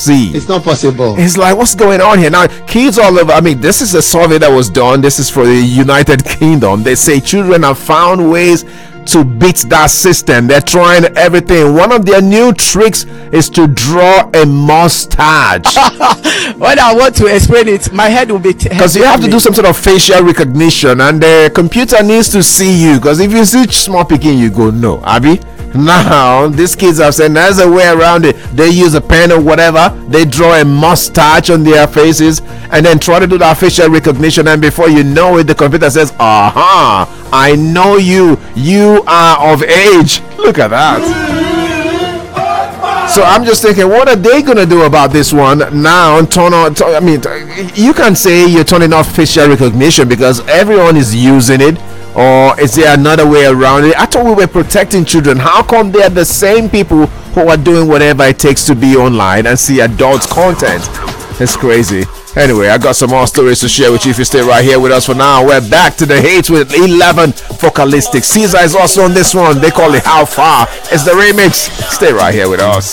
see. It's not possible. It's like, what's going on here? Now, kids all over, I mean, this is a survey that was done. This is for the United Kingdom. They say children have found ways to beat that system. They're trying everything. One of their new tricks is to draw a mustache. When I want to explain it, my head will be because you have to do some sort of facial recognition, and the computer needs to see you. Because if you see small picking, you go no, Abby. Now these kids have said there's a way around it. They use a pen or whatever, they draw a mustache on their faces and then try to do that facial recognition, and before you know it, the computer says, aha, I know you are of age. Look at that. So I'm just thinking, what are they gonna do about this one now? I mean, you can say you're turning off facial recognition because everyone is using it. Or is there another way around it? I thought we were protecting children. How come they're the same people who are doing whatever it takes to be online and see adult content? It's crazy. Anyway, I got some more stories to share with you if you stay right here with us. For now, we're back to the hits with 11 Focalistic. Caesar is also on this one. They call it How Far. It's the remix. Stay right here with us.